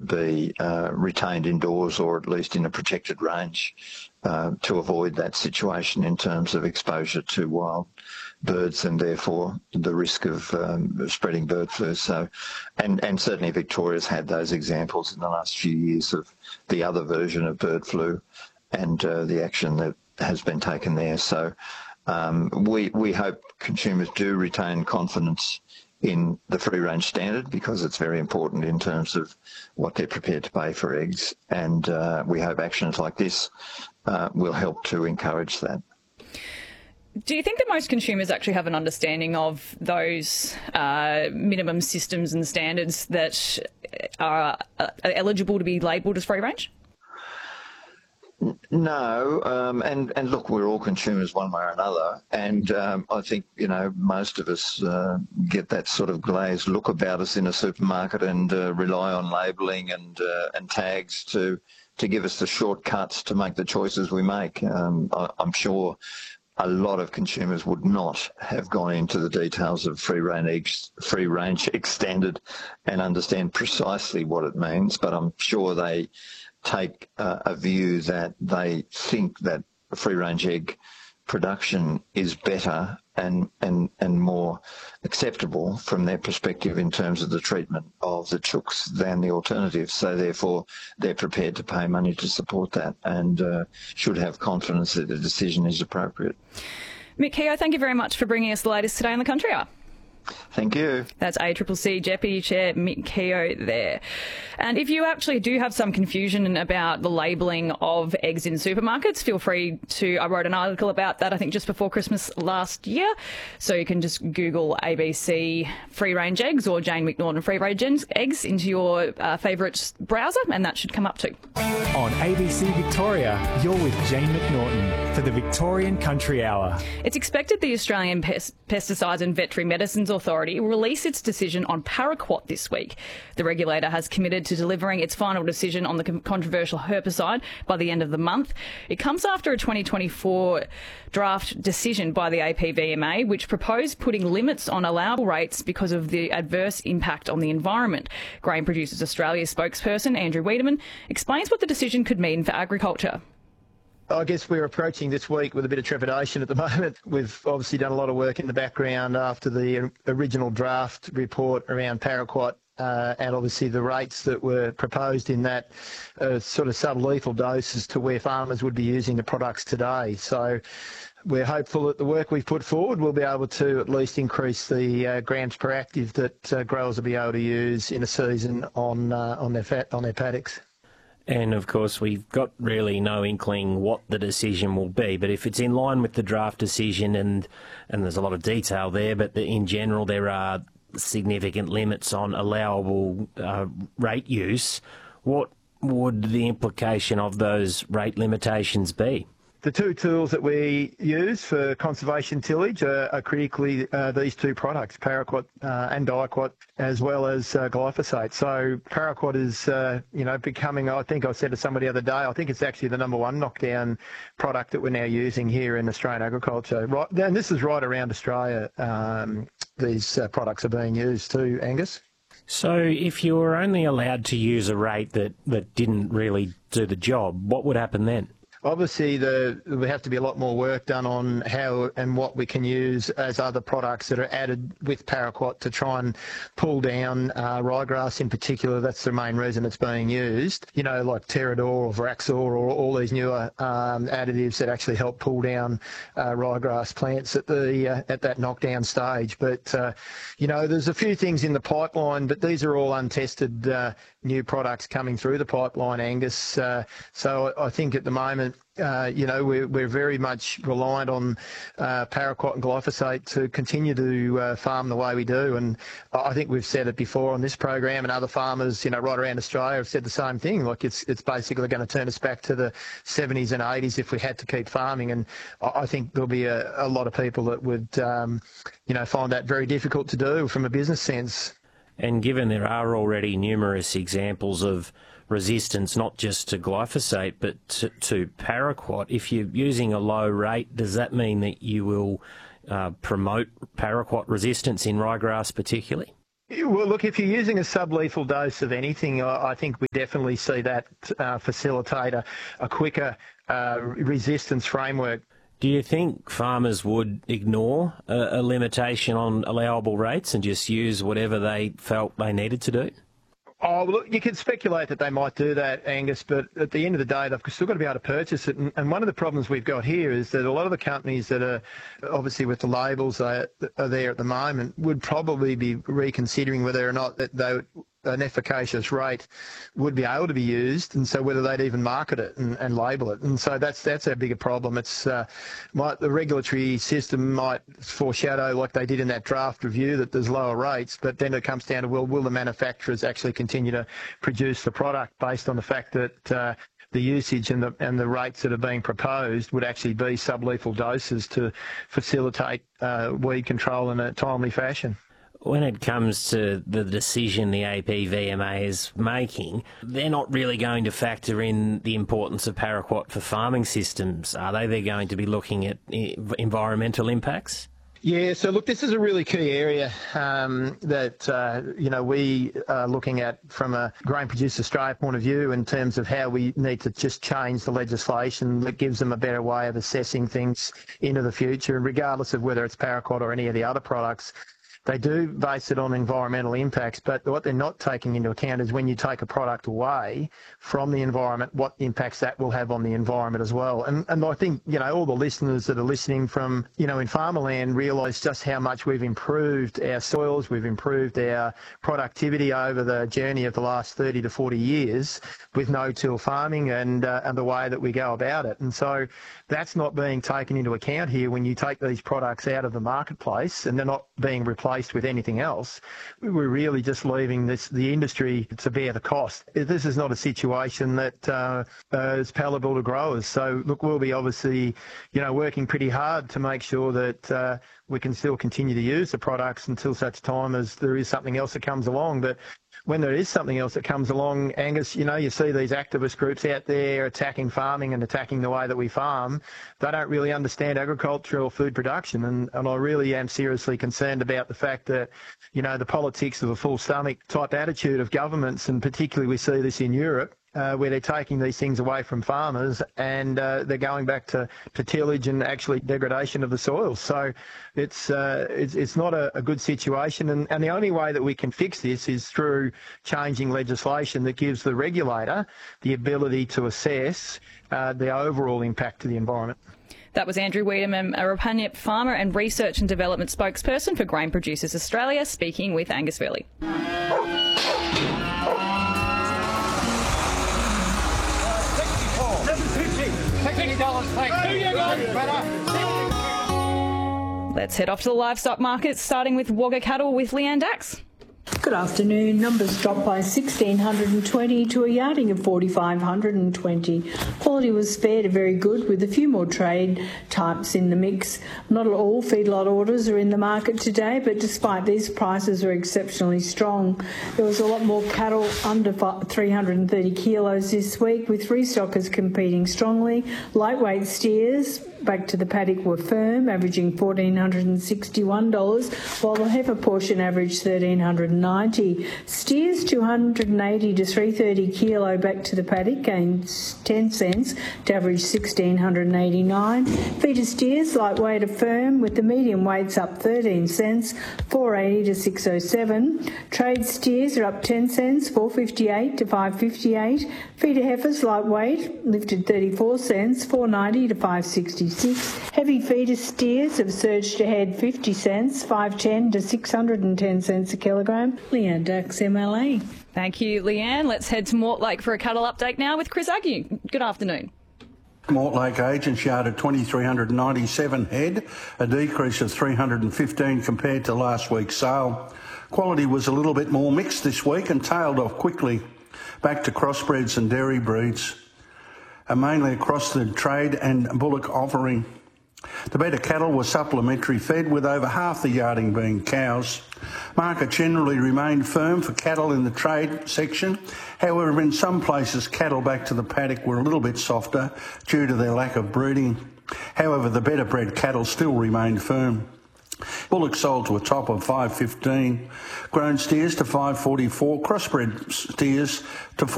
be retained indoors or at least in a protected range to avoid that situation in terms of exposure to wild birds and therefore the risk of spreading bird flu. So, and certainly Victoria's had those examples in the last few years of the other version of bird flu and the action that has been taken there. So we hope consumers do retain confidence in the free-range standard because it's very important in terms of what they're prepared to pay for eggs, and we hope actions like this will help to encourage that. Do you think that most consumers actually have an understanding of those minimum systems and standards that are eligible to be labelled as free-range? No, and look, we're all consumers one way or another, and I think, you know, most of us get that sort of glazed look about us in a supermarket and rely on labelling and tags to give us the shortcuts to make the choices we make. I'm sure a lot of consumers would not have gone into the details of free-range egg standard and understand precisely what it means, but I'm sure they take a view that they think that free-range egg production is better and more acceptable from their perspective in terms of the treatment of the chooks than the alternative. So therefore, they're prepared to pay money to support that and should have confidence that the decision is appropriate. Mick Keogh, thank you very much for bringing us the latest today on the Country Hour. Thank you. That's ACCC Deputy Chair Mick Keogh there. And if you actually do have some confusion about the labelling of eggs in supermarkets, feel free to, I wrote an article about that, I think just before Christmas last year. So you can just Google ABC free-range eggs or Jane McNaughton free-range eggs into your favourite browser, and that should come up too. On ABC Victoria, you're with Jane McNaughton for the Victorian Country Hour. It's expected the Australian Pesticides and Veterinary Medicines Authority will release its decision on paraquat this week. The regulator has committed to delivering its final decision on the controversial herbicide by the end of the month. It comes after a 2024 draft decision by the APVMA, which proposed putting limits on allowable rates because of the adverse impact on the environment. Grain Producers Australia spokesperson Andrew Wiedemann explains what the decision could mean for agriculture. I guess we're approaching this week with a bit of trepidation at the moment. We've obviously done a lot of work in the background after the original draft report around paraquat, and obviously the rates that were proposed in that sort of sublethal doses to where farmers would be using the products today. So we're hopeful that the work we've put forward will be able to at least increase the grams per active that growers will be able to use in a season on their paddocks. And, of course, we've got really no inkling what the decision will be. But if it's in line with the draft decision, and there's a lot of detail there, but in general there are significant limits on allowable rate use, what would the implication of those rate limitations be? The two tools that we use for conservation tillage are critically these two products, paraquat and diquat, as well as glyphosate. So paraquat is, becoming, I think I said to somebody the other day, I think it's actually the number one knockdown product that we're now using here in Australian agriculture. Right, and this is right around Australia. These products are being used too, Angus. So if you were only allowed to use a rate that didn't really do the job, what would happen then? Obviously, there have to be a lot more work done on how and what we can use as other products that are added with paraquat to try and pull down ryegrass in particular. That's the main reason it's being used. You know, like Terrador or Vraxor or all these newer additives that actually help pull down ryegrass plants at that knockdown stage. But, there's a few things in the pipeline, but these are all untested new products coming through the pipeline, Angus. So I think at the moment, we're very much reliant on paraquat and glyphosate to continue to farm the way we do. And I think we've said it before on this program, and other farmers, right around Australia have said the same thing. Like it's basically going to turn us back to the 70s and 80s if we had to keep farming. And I think there'll be a lot of people that would, find that very difficult to do from a business sense. And given there are already numerous examples of resistance, not just to glyphosate, but to paraquat, if you're using a low rate, does that mean that you will promote paraquat resistance in ryegrass particularly? Well, look, if you're using a sublethal dose of anything, I think we definitely see that facilitate a quicker resistance framework. Do you think farmers would ignore a limitation on allowable rates and just use whatever they felt they needed to do? Oh, well, look, you can speculate that they might do that, Angus, but at the end of the day, they've still got to be able to purchase it. And one of the problems we've got here is that a lot of the companies that are obviously with the labels are there at the moment would probably be reconsidering whether or not that an efficacious rate would be able to be used, and so whether they'd even market it and label it. And so that's our bigger problem. It's the regulatory system might foreshadow, like they did in that draft review, that there's lower rates, but then it comes down to, well, will the manufacturers actually continue to produce the product based on the fact that the usage and the rates that are being proposed would actually be sublethal doses to facilitate weed control in a timely fashion. When it comes to the decision the APVMA is making, they're not really going to factor in the importance of paraquat for farming systems, are they? They're going to be looking at environmental impacts? Yeah, so look, this is a really key area that, we are looking at from a Grain Producers Australia point of view in terms of how we need to just change the legislation that gives them a better way of assessing things into the future, regardless of whether it's paraquat or any of the other products. They do base it on environmental impacts, but what they're not taking into account is when you take a product away from the environment, what impacts that will have on the environment as well. And I think, all the listeners that are listening from, in farmerland realise just how much we've improved our soils, we've improved our productivity over the journey of the last 30 to 40 years with no-till farming and the way that we go about it. And so that's not being taken into account here when you take these products out of the marketplace and they're not being replaced with anything else. We're really just leaving the industry to bear the cost. This is not a situation that is palatable to growers. So look, we'll be obviously, working pretty hard to make sure that we can still continue to use the products until such time as there is something else that comes along. But when there is something else that comes along, Angus, you see these activist groups out there attacking farming and attacking the way that we farm. They don't really understand agriculture or food production. And I really am seriously concerned about the fact that, the politics of a full stomach type attitude of governments, and particularly we see this in Europe, where they're taking these things away from farmers and they're going back to tillage and actually degradation of the soil. So it's not a good situation, and the only way that we can fix this is through changing legislation that gives the regulator the ability to assess the overall impact to the environment. That was Andrew Wiedemann, a Rapanyip farmer and research and development spokesperson for Grain Producers Australia, speaking with Angus Verley. Let's head off to the livestock markets, starting with Wagga cattle with Leanne Dax. Good afternoon. Numbers dropped by 1,620 to a yarding of 4,520. Quality was fair to very good, with a few more trade types in the mix. Not all feedlot orders are in the market today, but despite these, prices are exceptionally strong. There was a lot more cattle under 330 kilos this week, with restockers competing strongly. Lightweight steers back to the paddock were firm, averaging $1,461, while the heifer portion averaged $1,390. Steers 280 to 330 kilo back to the paddock gained 10 cents to average $1,689. Feeder steers lightweight are firm, with the medium weights up 13 cents, $480 to $607. Trade steers are up 10 cents, $458 to $558. Feeder heifers lightweight lifted 34 cents, $490 to $566. Heavy feeder steers have surged ahead 50 cents, $510 to 610 cents a kilogram. Leanne Dax, MLA. Thank you, Leanne. Let's head to Mortlake for a cattle update now with Chris Agnew. Good afternoon. Mortlake agents yarded 2,397 head, a decrease of 315 compared to last week's sale. Quality was a little bit more mixed this week and tailed off quickly back to crossbreds and dairy breeds, mainly across the trade and bullock offering. The better cattle were supplementary fed, with over half the yarding being cows. Market generally remained firm for cattle in the trade section. However, in some places, cattle back to the paddock were a little bit softer due to their lack of breeding. However, the better bred cattle still remained firm. Bullocks sold to a top of 515, grown steers to 544, crossbred steers to